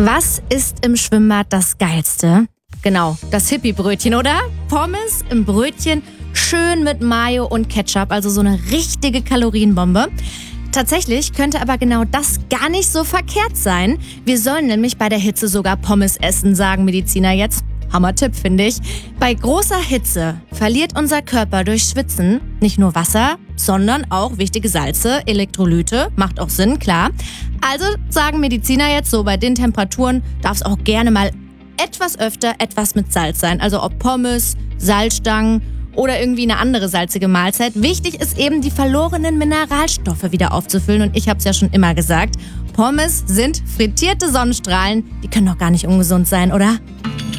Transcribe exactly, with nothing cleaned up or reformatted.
Was ist im Schwimmbad das Geilste? Genau, das Hippie-Brötchen, oder? Pommes im Brötchen, schön mit Mayo und Ketchup, also so eine richtige Kalorienbombe. Tatsächlich könnte aber genau das gar nicht so verkehrt sein. Wir sollen nämlich bei der Hitze sogar Pommes essen, sagen Mediziner jetzt. Hammer-Tipp, finde ich. Bei großer Hitze verliert unser Körper durch Schwitzen nicht nur Wasser, sondern auch wichtige Salze, Elektrolyte. Macht auch Sinn, klar. Also sagen Mediziner jetzt so, bei den Temperaturen darf es auch gerne mal etwas öfter etwas mit Salz sein. Also ob Pommes, Salzstangen oder irgendwie eine andere salzige Mahlzeit. Wichtig ist eben, die verlorenen Mineralstoffe wieder aufzufüllen. Und ich habe es ja schon immer gesagt, Pommes sind frittierte Sonnenstrahlen. Die können doch gar nicht ungesund sein, oder?